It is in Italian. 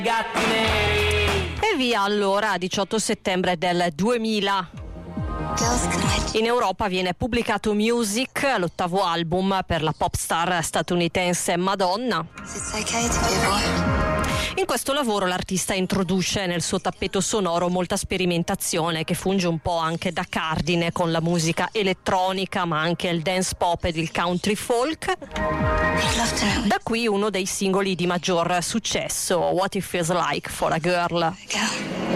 E via allora, 18 settembre del 2000. In Europa viene pubblicato Music, l'ottavo album per la pop star statunitense Madonna. In questo lavoro l'artista introduce nel suo tappeto sonoro molta sperimentazione che funge un po' anche da cardine con la musica elettronica, ma anche il dance pop ed il country folk. Da qui uno dei singoli di maggior successo, What It Feels Like for a Girl.